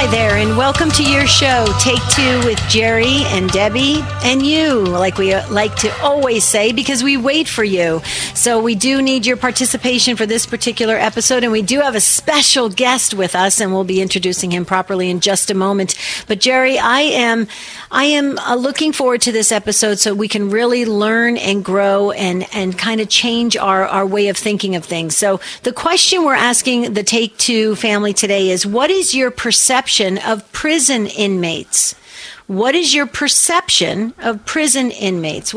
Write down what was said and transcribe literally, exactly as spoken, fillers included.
Hi there, and welcome to your show, Take Two with Jerry and Debbie and you, like we like to always say, because we wait for you. So we do need your participation for this particular episode, and we do have a special guest with us, and we'll be introducing him properly in just a moment. But Jerry, I am, I am uh, looking forward to this episode so we can really learn and grow and and kind of change our our way of thinking of things. So the question we're asking the Take Two family today is, what is your perception of prison inmates? What is your perception of prison inmates?